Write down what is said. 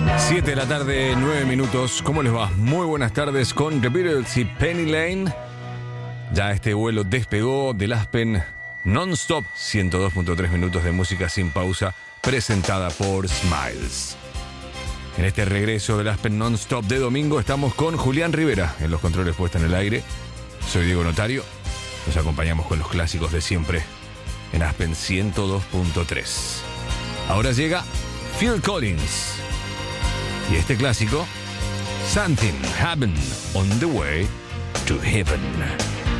7 de la tarde, 9 minutos. ¿Cómo les va? Muy buenas tardes con The Beatles y Penny Lane. Ya este vuelo despegó del Aspen non-stop, 102.3 minutos de música sin pausa, presentada por Smiles. En este regreso del Aspen non-stop de domingo estamos con Julián Rivera en los controles puestos en el aire. Soy Diego Notario. Nos acompañamos con los clásicos de siempre en Aspen 102.3. Ahora llega Phil Collins. Y este clásico, Something Happened on the Way to Heaven.